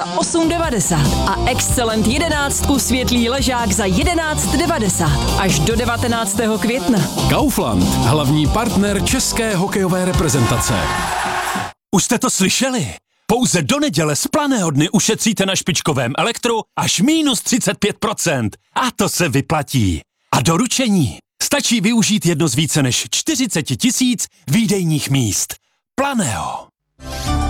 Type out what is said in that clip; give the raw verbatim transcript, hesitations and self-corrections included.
osm devadesát a Excellent jedenáct světlý ležák za jedenáct devadesát až do devatenáctého května. Kaufland, hlavní partner české hokejové reprezentace. Už jste to slyšeli? Pouze do neděle z Planého dny ušetříte na špičkovém elektru až minus třicet pět procent. A to se vyplatí. A doručení. Stačí využít jedno z více než čtyřicet tisíc výdejních míst. Planého.